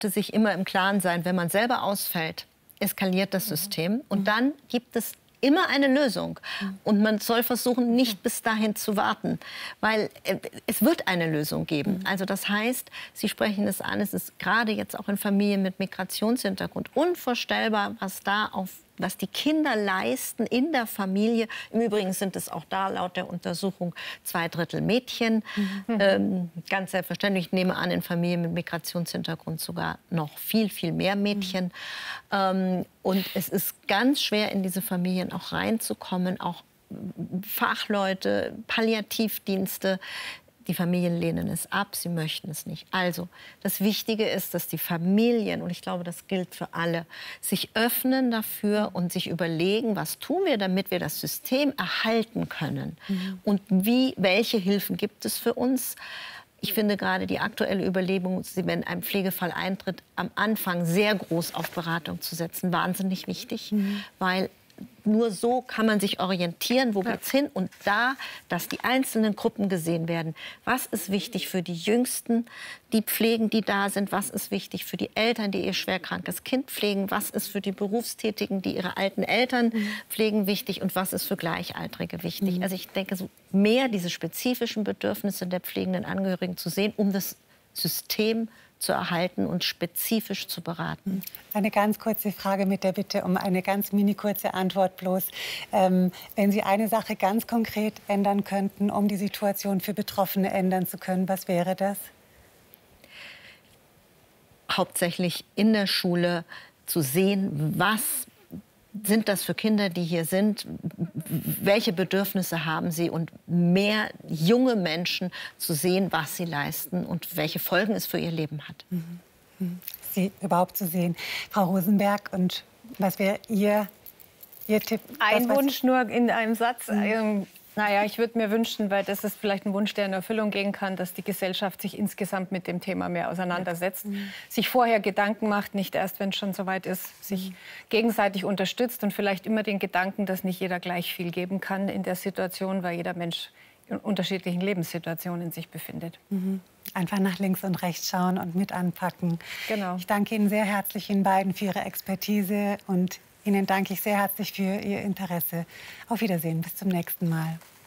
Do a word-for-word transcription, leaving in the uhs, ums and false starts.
sich immer im Klaren sein, wenn man selber ausfällt, eskaliert das System. Und dann gibt es immer eine Lösung. Und man soll versuchen, nicht bis dahin zu warten, weil äh, es wird eine Lösung geben. Also das heißt, Sie sprechen es an, es ist gerade jetzt auch in Familien mit Migrationshintergrund unvorstellbar, was da auf was die Kinder leisten in der Familie. Im Übrigen sind es auch da laut der Untersuchung zwei Drittel Mädchen. Mhm. Ähm, ganz selbstverständlich, ich nehme an, in Familien mit Migrationshintergrund sogar noch viel, viel mehr Mädchen. Mhm. Ähm, und es ist ganz schwer, in diese Familien auch reinzukommen, auch Fachleute, Palliativdienste. Die Familien lehnen es ab, sie möchten es nicht. Also, das Wichtige ist, dass die Familien, und ich glaube, das gilt für alle, sich öffnen dafür und sich überlegen, was tun wir, damit wir das System erhalten können. Mhm. Und wie, welche Hilfen gibt es für uns? Ich finde gerade die aktuelle Überlegung, wenn ein Pflegefall eintritt, am Anfang sehr groß auf Beratung zu setzen, wahnsinnig wichtig, mhm. weil nur so kann man sich orientieren, wo geht's hin, und da, dass die einzelnen Gruppen gesehen werden. Was ist wichtig für die Jüngsten, die pflegen, die da sind? Was ist wichtig für die Eltern, die ihr schwerkrankes Kind pflegen? Was ist für die Berufstätigen, die ihre alten Eltern mhm. pflegen, wichtig? Und was ist für Gleichaltrige wichtig? Mhm. Also ich denke, so mehr diese spezifischen Bedürfnisse der pflegenden Angehörigen zu sehen, um das System zu erhalten und spezifisch zu beraten. Eine ganz kurze Frage mit der Bitte um eine ganz mini kurze Antwort bloß. Ähm, wenn Sie eine Sache ganz konkret ändern könnten, um die Situation für Betroffene ändern zu können, was wäre das? Hauptsächlich in der Schule zu sehen, was sind das für Kinder, die hier sind? Welche Bedürfnisse haben sie? Und mehr junge Menschen zu sehen, was sie leisten und welche Folgen es für ihr Leben hat. Mhm. Sie überhaupt zu sehen. Frau Rosenberg, und was wäre Ihr, Ihr Tipp? Ein was, Wunsch nur in einem Satz. Mhm. Ähm, naja, ich würde mir wünschen, weil das ist vielleicht ein Wunsch, der in Erfüllung gehen kann, dass die Gesellschaft sich insgesamt mit dem Thema mehr auseinandersetzt. Mhm. Sich vorher Gedanken macht, nicht erst, wenn es schon soweit ist, sich mhm. gegenseitig unterstützt und vielleicht immer den Gedanken, dass nicht jeder gleich viel geben kann in der Situation, weil jeder Mensch in unterschiedlichen Lebenssituationen sich befindet. Mhm. Einfach nach links und rechts schauen und mit anpacken. Genau. Ich danke Ihnen sehr herzlich, Ihnen beiden, für Ihre Expertise, und Ihnen danke ich sehr herzlich für Ihr Interesse. Auf Wiedersehen, bis zum nächsten Mal.